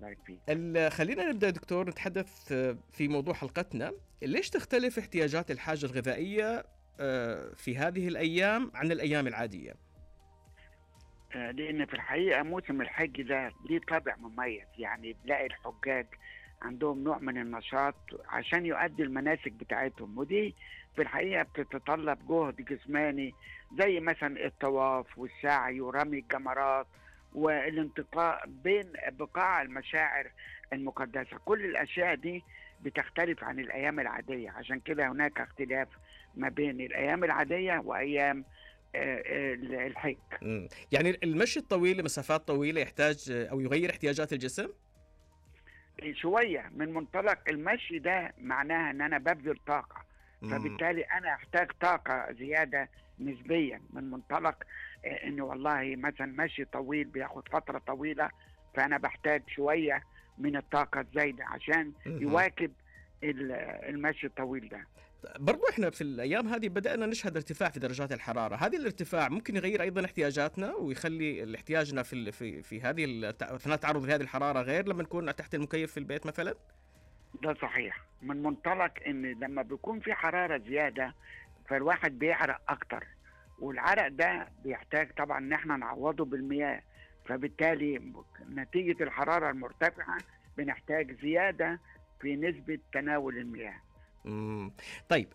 يبارك فيك. خلينا نبدأ دكتور نتحدث في موضوع حلقتنا. ليش تختلف احتياجات الحاجة الغذائية في هذه الأيام عن الأيام العادية؟ لأن في الحقيقة موسم الحج ده ليه طابع مميز، يعني بلاقي الحجاج عندهم نوع من النشاط عشان يؤدي المناسك بتاعتهم، ودي في الحقيقة بتتطلب جهد جسماني زي مثلا الطواف والسعي ورمي الجمرات والانتقاء بين بقاع المشاعر المقدسة. كل الأشياء دي بتختلف عن الأيام العادية، عشان كده هناك اختلاف ما بين الأيام العادية وأيام الحج. يعني المشي الطويل لمسافات طويلة يحتاج أو يغير احتياجات الجسم؟ شوية من منطلق المشي ده معناها ان انا ببذل طاقة، فبالتالي انا احتاج طاقة زيادة نسبيا، من منطلق ان والله مثلا مشي طويل بياخد فترة طويلة، فانا بحتاج شوية من الطاقة الزايدة عشان يواكب المشي الطويل ده. برضو احنا في الايام هذه بدأنا نشهد ارتفاع في درجات الحرارة. هذه الارتفاع ممكن يغير ايضا احتياجاتنا ويخلي احتياجنا في هذه اثناء التعرض لهذه الحرارة غير لما نكون تحت المكيف في البيت مثلا. ده صحيح، من منطلق ان لما بيكون في حرارة زيادة فالواحد بيعرق اكتر، والعرق ده بيحتاج طبعا ان احنا نعوضه بالمياه، فبالتالي نتيجة الحرارة المرتفعة بنحتاج زيادة في نسبة تناول المياه. طيب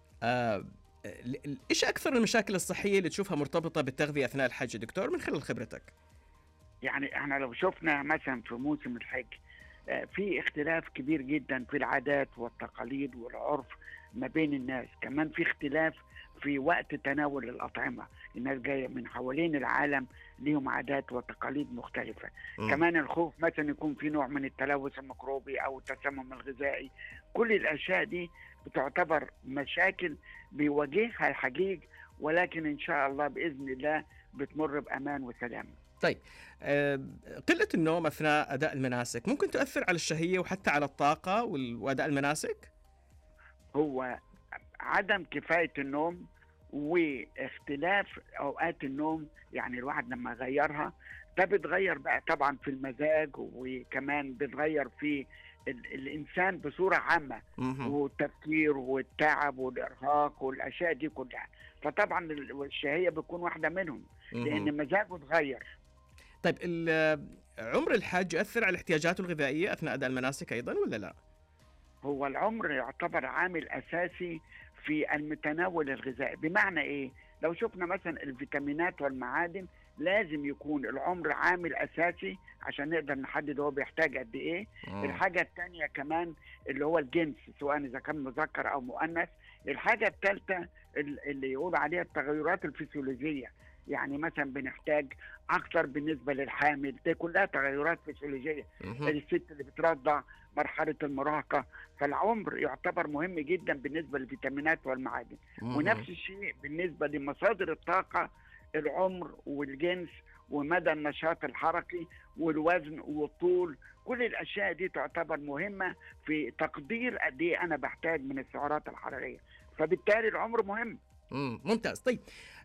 ايش اكثر المشاكل الصحية اللي تشوفها مرتبطة بالتغذية اثناء الحج دكتور من خلال خبرتك؟ يعني احنا لو شفنا مثلا في موسم الحج في اختلاف كبير جدا في العادات والتقاليد والعرف ما بين الناس، كمان في اختلاف في وقت تناول الأطعمة، الناس جاية من حوالين العالم ليهم عادات وتقاليد مختلفة. كمان الخوف مثلا يكون في نوع من التلوث الميكروبي أو التسمم الغذائي، كل الأشياء دي بتعتبر مشاكل بيواجهها الحجيج، ولكن إن شاء الله بإذن الله بتمر بأمان وسلام. طيب قلة النوم أثناء أداء المناسك ممكن تؤثر على الشهية وحتى على الطاقة وأداء المناسك؟ هو عدم كفاية النوم واختلاف أوقات النوم، يعني الواحد لما غيرها ده بتغير بقى طبعا في المزاج، وكمان بتغير في الإنسان بصورة عامة، والتفكير والتعب والإرهاق والأشياء دي كلها، فطبعا الشهية بتكون واحدة منهم لأن مزاجه اتغير. طيب عمر الحاج يؤثر على احتياجاته الغذائية أثناء أداء المناسك أيضا ولا لا؟ هو العمر يعتبر عامل أساسي في المتناول الغذائي. بمعنى إيه؟ لو شفنا مثلا الفيتامينات والمعادن لازم يكون العمر عامل أساسي عشان نقدر نحدد هو بيحتاج قد إيه. الحاجة الثانية كمان اللي هو الجنس، سواء إذا كان مذكر أو مؤنث. الحاجة الثالثة اللي يقول عليها التغيرات الفسيولوجية، يعني مثلا بنحتاج اكثر بالنسبه للحامل، دي كلها تغيرات فسيولوجيه. الست اللي بترضع، مرحله المراهقه، فالعمر يعتبر مهم جدا بالنسبه للفيتامينات والمعادن. ونفس الشيء بالنسبه لمصادر الطاقه، العمر والجنس ومدى النشاط الحركي والوزن والطول، كل الاشياء دي تعتبر مهمه في تقدير قد ايه انا بحتاج من السعرات الحراريه، فبالتالي العمر مهم. ممتاز. طيب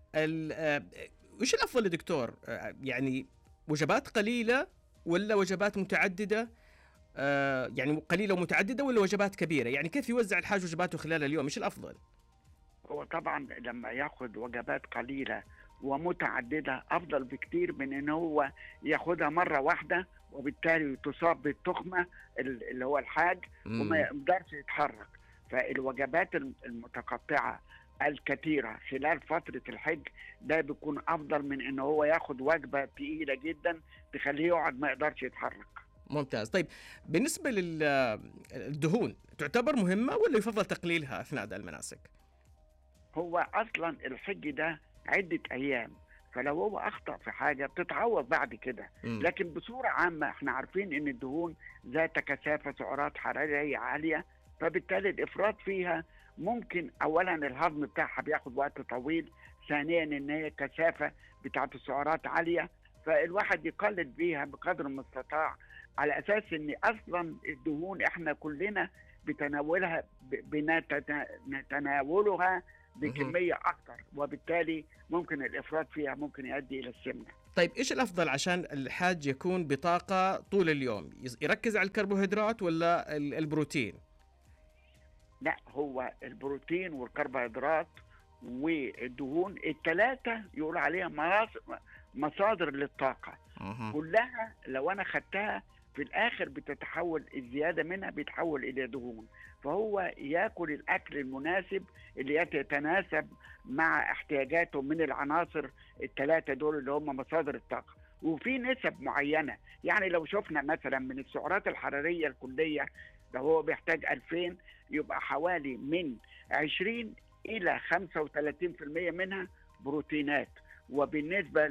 وش الأفضل يا دكتور؟ يعني وجبات قليلة ولا وجبات متعددة؟ يعني قليلة ومتعددة ولا وجبات كبيرة؟ يعني كيف يوزع الحاج وجباته خلال اليوم؟ إيش الأفضل؟ هو طبعا لما ياخد وجبات قليلة ومتعددة أفضل بكتير من إن هو ياخدها مرة واحدة وبالتالي تصاب بالتخمة اللي هو الحاج وما يقدرش يتحرك. فالوجبات المتقطعة الكثيرة خلال فترة الحج ده بيكون أفضل من إن هو ياخد وجبة تقيلة جدا تخليه يقعد ما يقدرش يتحرك. ممتاز. طيب بالنسبة للدهون تعتبر مهمة ولا يفضل تقليلها أثناء أداء المناسك؟ هو أصلا الحج ده عدة أيام، فلو هو أخطأ في حاجة بتتعوض بعد كده. لكن بصورة عامة احنا عارفين إن الدهون ذات كثافة سعرات حرارية عالية، فبالتالي الإفراط فيها ممكن أولا الهضم بتاعها بياخد وقت طويل، ثانيا إن هي كثافة بتاعت السعرات عالية، فالواحد يقلل بيها بقدر المستطاع، على أساس إن أصلا الدهون احنا كلنا بتناولها بنتناولها بكمية أكتر، وبالتالي ممكن الإفراط فيها ممكن يؤدي إلى السمنة. طيب ايش الافضل عشان الحاج يكون بطاقه طول اليوم؟ يركز على الكربوهيدرات ولا البروتين؟ لا، هو البروتين والكربوهيدرات والدهون الثلاثه يقول عليها مصادر للطاقه. اها. كلها لو انا خدتها في الاخر بتتحول، الزياده منها بيتحول الى دهون. فهو ياكل الاكل المناسب اللي يتناسب مع احتياجاته من العناصر الثلاثه دول اللي هم مصادر الطاقه. وفي نسب معينه، يعني لو شفنا مثلا من السعرات الحراريه الكليه، لو هو بيحتاج 2000 يبقى حوالي من 20 الى 35% منها بروتينات. وبالنسبه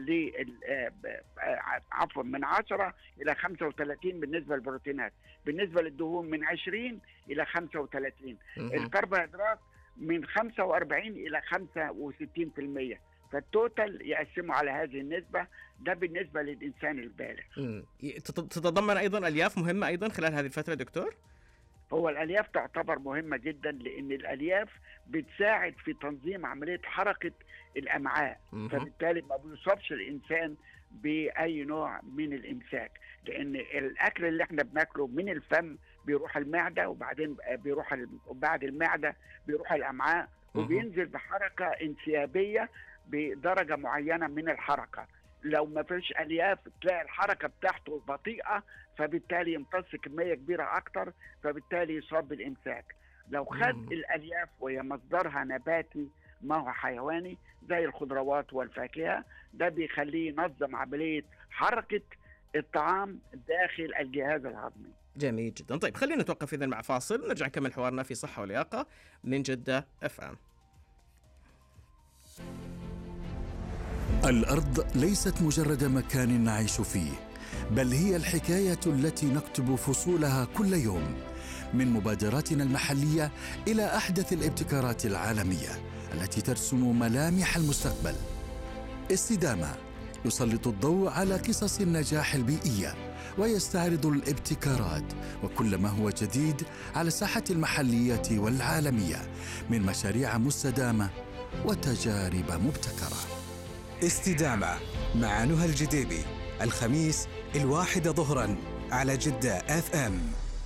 عفوا من 10 الى 35 بالنسبه للبروتينات. بالنسبه للدهون من 20 الى 35. الكربوهيدرات من 45 الى 65%. فالتوتال يقسموا على هذه النسبه. ده بالنسبه للانسان البالغ. تتضمن ايضا الياف مهمه ايضا خلال هذه الفتره دكتور؟ هو الالياف تعتبر مهمه جدا، لان الالياف بتساعد في تنظيم عمليه حركه الامعاء. فبالتالي ما بيصابش الانسان باي نوع من الامساك، لان الاكل اللي احنا بناكله من الفم بيروح المعده، وبعدين بعد المعده بيروح الامعاء، وبينزل بحركه انسيابيه بدرجه معينه من الحركه. لو ما فيش الياف تلاقي الحركه بتاعته بطيئه، فبالتالي يمتص كميه كبيره اكتر، فبالتالي يصاب بالامساك. لو خد الالياف وهي مصدرها نباتي ما هو حيواني زي الخضروات والفاكهه، ده بيخليه ينظم عمليه حركه الطعام داخل الجهاز الهضمي. جميل جدا. طيب خلينا نتوقف اذا مع فاصل، نرجع نكمل حوارنا في صحه ولياقه من جده FM. الأرض ليست مجرد مكان نعيش فيه، بل هي الحكاية التي نكتب فصولها كل يوم، من مبادراتنا المحلية إلى أحدث الابتكارات العالمية التي ترسم ملامح المستقبل. استدامة يسلط الضوء على قصص النجاح البيئية ويستعرض الابتكارات وكل ما هو جديد على الساحة المحلية والعالمية من مشاريع مستدامة وتجارب مبتكرة. استدامة مع نهى الجديبي، الخميس 1 ظهرا على جدة FM.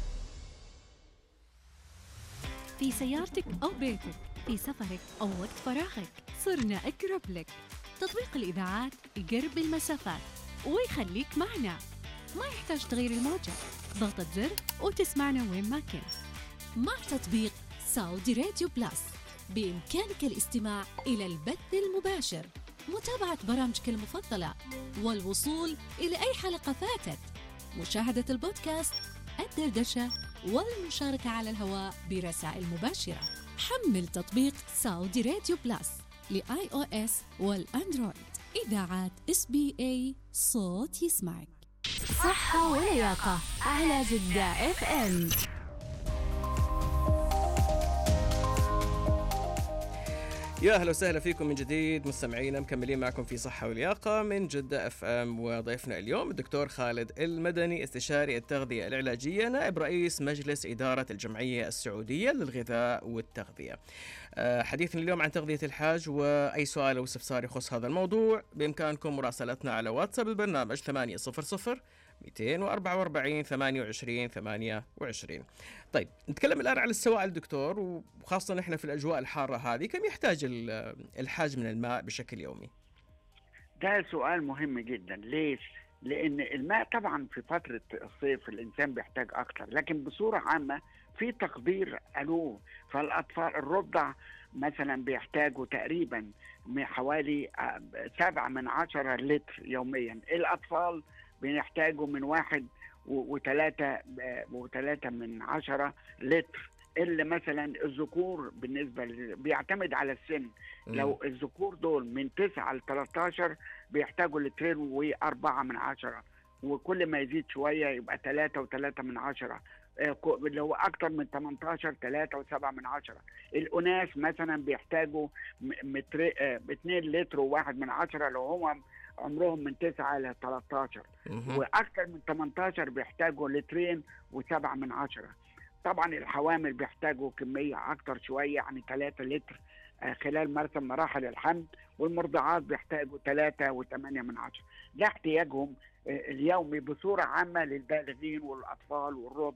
في سيارتك أو بيتك، في سفرك أو وقت فراغك، صرنا أقرب لك. تطبيق الإذاعات يقرب المسافات ويخليك معنا. ما يحتاج تغير الموجة، ضغطة زر وتسمعنا وين ما كنت. مع تطبيق سعودي راديو بلس بإمكانك الاستماع إلى البث المباشر، متابعة برامجك المفضلة، والوصول إلى أي حلقة فاتت، مشاهدة البودكاست، الدردشة، والمشاركة على الهواء برسائل مباشرة. حمل تطبيق سعودي راديو بلس لiOS والأندرويد. إذاعات SBA، صوت يسمعك. صحة ولياقة على جدة FM. يا أهلا وسهلا فيكم من جديد مستمعينا، مكملين معكم في صحة ولياقة من جدة FM. وضيفنا اليوم الدكتور خالد المدني، استشاري التغذية العلاجية، نائب رئيس مجلس إدارة الجمعية السعودية للغذاء والتغذية. حديثنا اليوم عن تغذية الحاج، وأي سؤال أو استفسار يخص هذا الموضوع بإمكانكم مراسلتنا على واتساب البرنامج 800 244 28 28. طيب نتكلم الآن على السوائل دكتور، وخاصة نحن في الأجواء الحارة هذه، كم يحتاج الحاج من الماء بشكل يومي؟ ده سؤال مهم جدا. ليش؟ لأن الماء طبعا في فترة الصيف الإنسان بيحتاج أكتر، لكن بصورة عامة في تقدير له. فالأطفال الرضع مثلا بيحتاجوا تقريبا من حوالي 7 لتر يوميا. الأطفال بنحتاجوا من 1.3 لتر. اللي مثلا الذكور بالنسبة بيعتمد على السن. لو الذكور دول من 9 ل 13 بيحتاجوا 2.4، وكل ما يزيد شوية يبقى 3.3. اللي هو أكتر من 18 3.7. الأناس مثلا بيحتاجوا 2 لتر و1 لو هم عمرهم من 9 إلى 13. وأكثر من 18 بيحتاجوا 2.7. طبعا الحوامل بيحتاجوا كمية أكتر شوية، يعني 3 لتر خلال مراحل الحمل، والمرضعات بيحتاجوا 3.8. ده احتياجهم اليومي بصورة عامة للبالغين والأطفال والرضع